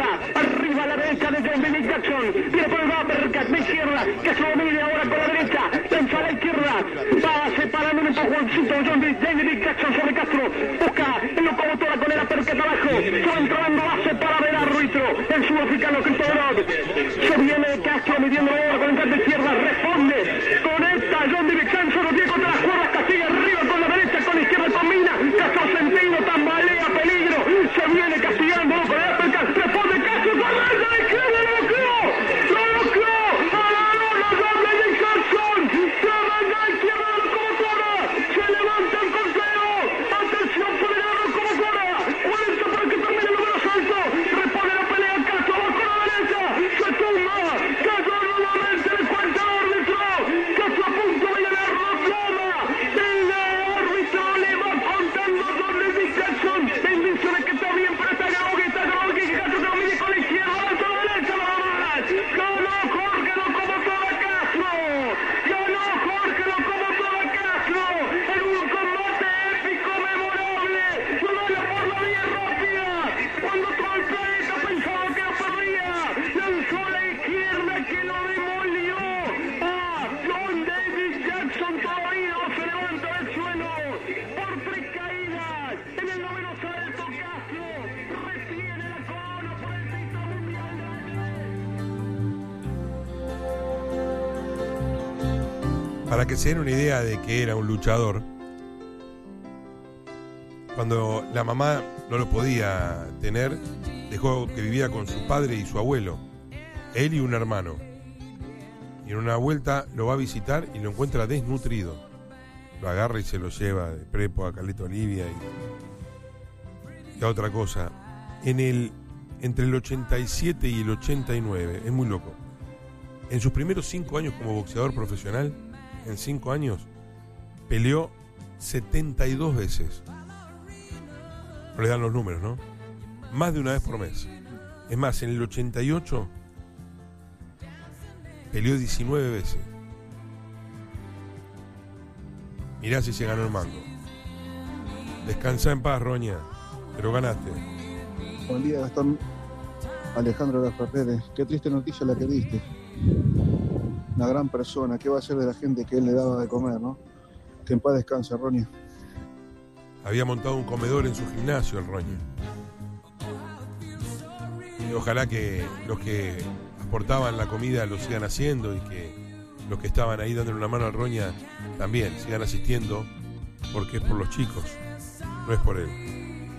derecha, arriba a la derecha de David Jackson, viene por el uppercut de izquierda, que se domine ahora con la derecha, pensa a la izquierda, va separando un empujoncito David Jackson sobre Castro, busca el locomotora con el uppercut abajo, se va entrando, hace para ver árbitro, el sudafricano Christopher Rod, se viene Castro midiendo ahora con el canto izquierda, responde, conecta John David Jackson, lo tiene contra las cuerdas, castiga arriba con la derecha, con la izquierda combina, Castro sentido, tambalea, peligro, se viene castigando con el uppercut, responde Castro, con la izquierda, lo bloqueó, a la lona, John David Jackson, se arranca a la izquierda de la locomotora, se levanta el conteo, atención por el locomotora, 40 para que termine el número salto, responde la pelea Castro, va con la derecha, se tumba, Castro nuevamente le cuenta al árbitro, Castro a punto de ganar la ploma, el árbitro le va contando a John David Jackson, el dice de que está bien, pero está grave, que Castro te lo mide con la izquierda, alto a la derecha, nada más, ganó Jorge Locomotora Castro, ganó Jorge Locomotora Castro, en un combate épico, memorable, duelo por la vía rápida, cuando todo el planeta pensaba que lo perdía, lanzó a la izquierda que lo demolió, a John David Jackson todavía no se levanta del suelo, por 3 caídas, en el noveno salto Castro, retiene la corona por el título mundial de Para que se den una idea de que era un luchador, cuando la mamá no lo podía tener, dejó que vivía con su padre y su abuelo, él y un hermano. Y en una vuelta lo va a visitar y lo encuentra desnutrido. Lo agarra y se lo lleva de prepo a Carlito Olivia y a otra cosa. Entre el 87 y el 89, es muy loco. En sus primeros 5 años como boxeador profesional, en 5 años, peleó 72 veces. No le dan los números, ¿no? Más de una vez por mes. Es más, en el 88 peleó 19 veces. Mirá si se ganó el mango. Descansa en paz, Roña, pero ganaste. Buen día, Gastón. Alejandro Gaspar Pérez. Qué triste noticia la que diste. Una gran persona. ¿Qué va a ser de la gente que él le daba de comer, no? Que en paz descanse, Roña. Había montado un comedor en su gimnasio, el Roña. Y ojalá que los que aportaban la comida lo sigan haciendo y que los que estaban ahí dándole una mano al Roña también sigan asistiendo, porque es por los chicos, no es por él.